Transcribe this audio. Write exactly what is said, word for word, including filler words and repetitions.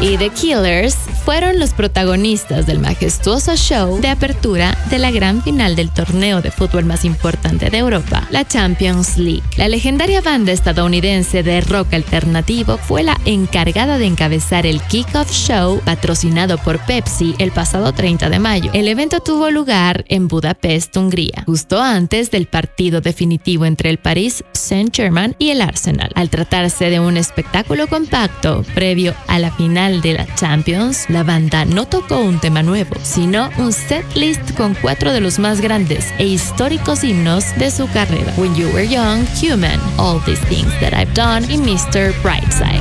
y The Killers fueron los protagonistas del majestuoso show de apertura de la gran final del torneo de fútbol más importante de Europa, la Champions League. La legendaria banda estadounidense de rock alternativo fue la encargada de encabezar el Kick-Off Show patrocinado por Pepsi el pasado treinta de mayo. El evento tuvo lugar en Budapest, Hungría, justo antes del partido definitivo entre el Paris Saint-Germain y el Arsenal. Al tratarse de un espectáculo compacto previo a la final de la Champions, la banda no tocó un tema nuevo, sino un setlist con cuatro de los más grandes e históricos himnos de su carrera: When You Were Young, Human, All These Things That I've Done y mister Brightside.